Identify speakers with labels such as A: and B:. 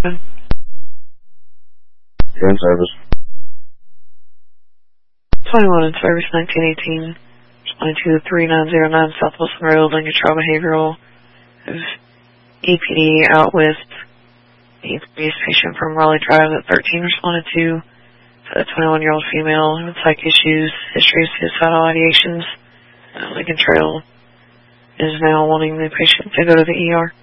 A: In service.
B: 21 in service, 1918. Responding to 3909 South Wilson Road, Lincoln Trial Behavioral. EPD out with the previous patient from Raleigh Drive that 13 responded to. A 21-year-old female with psych issues, history of suicidal ideations. Lincoln Trail is now wanting the patient to go to the ER.